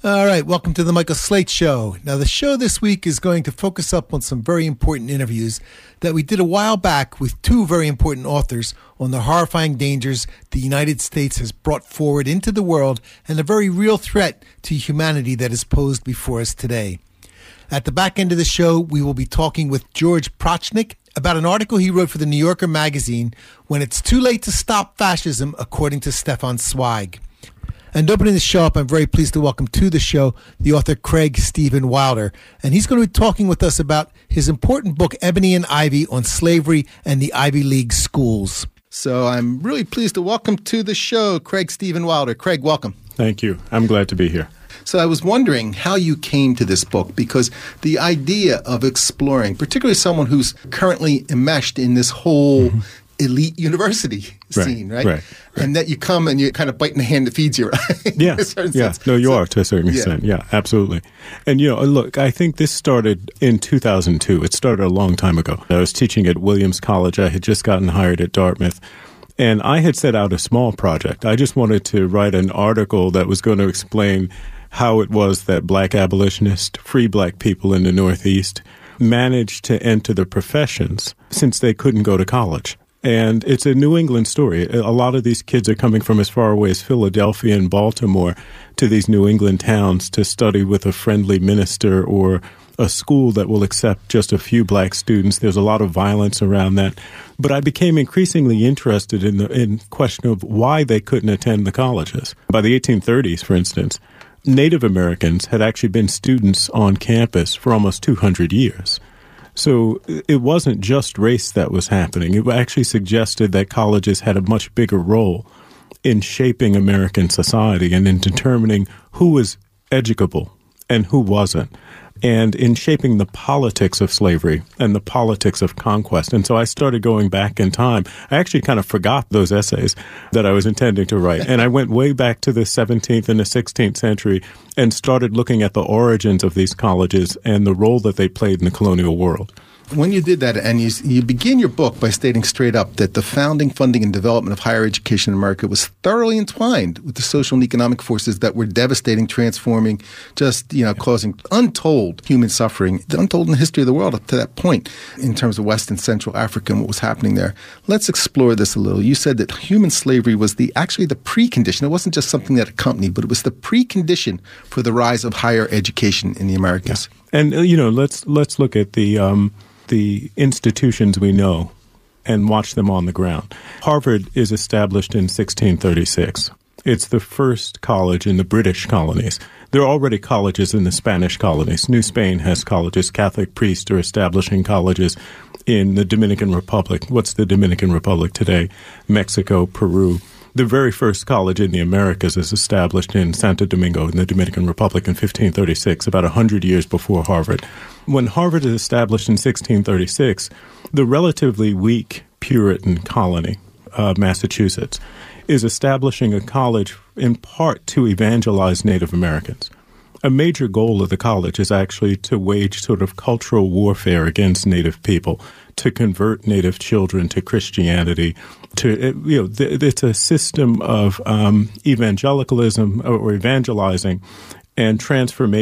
All right, welcome to the Michael Slate Show. Now, the show this week is going to focus up on some very important interviews that we did a while back with two very important authors on the horrifying dangers the United States has brought forward into the world and the very real threat to humanity that is posed before us today. At the back end of the show, we will be talking with George Prochnick about an article he wrote for the New Yorker magazine, When It's Too Late to Stop Fascism, according to Stefan Zweig. And opening the show up, I'm very pleased to welcome to the show the author Craig Stephen Wilder. And he's going to be talking with us about his important book, Ebony and Ivy, on slavery and the Ivy League schools. So I'm really pleased to welcome to the show Craig Stephen Wilder. Craig, welcome. Thank you. I'm glad to be here. So I was wondering how you came to this book, because the idea of exploring, particularly someone who's currently enmeshed in this whole elite university scene, right? And that you come and you kind of bite in the hand that feeds you, right? Yeah. No, you are to a certain extent. Yeah, absolutely. And, look, I think this started in 2002. It started a long time ago. I was teaching at Williams College. I had just gotten hired at Dartmouth. And I had set out a small project. I just wanted to write an article that was going to explain how it was that black abolitionists, free black people in the Northeast, managed to enter the professions since they couldn't go to college. And it's a New England story. A lot of these kids are coming from as far away as Philadelphia and Baltimore to these New England towns to study with a friendly minister or a school that will accept just a few black students. There's a lot of violence around that. But I became increasingly interested in the question of why they couldn't attend the colleges. By the 1830s, for instance, Native Americans had actually been students on campus for almost 200 years. So it wasn't just race that was happening. It actually suggested that colleges had a much bigger role in shaping American society and in determining who was educable and who wasn't, and in shaping the politics of slavery and the politics of conquest. And so I started going back in time. I actually kind of forgot those essays that I was intending to write. And I went way back to the 17th and the 16th century and started looking at the origins of these colleges and the role that they played in the colonial world. When you did that, and you begin your book by stating straight up that the founding, funding, and development of higher education in America was thoroughly entwined with the social and economic forces that were devastating, transforming, causing untold human suffering, untold in the history of the world up to that point in terms of West and Central Africa and what was happening there. Let's explore this a little. You said that human slavery was actually the precondition. It wasn't just something that accompanied, but it was the precondition for the rise of higher education in the Americas. Yeah. And, let's look at the institutions we know and watch them on the ground. Harvard is established in 1636. It's the first college in the British colonies. There are already colleges in the Spanish colonies. New Spain has colleges. Catholic priests are establishing colleges in the Dominican Republic. What's the Dominican Republic today? Mexico, Peru. The very first college in the Americas is established in Santo Domingo in the Dominican Republic in 1536, about 100 years before Harvard. When Harvard is established in 1636, the relatively weak Puritan colony, Massachusetts, is establishing a college in part to evangelize Native Americans. A major goal of the college is actually to wage sort of cultural warfare against Native people, to convert Native children to Christianity. It's a system of evangelicalism or evangelizing and transformation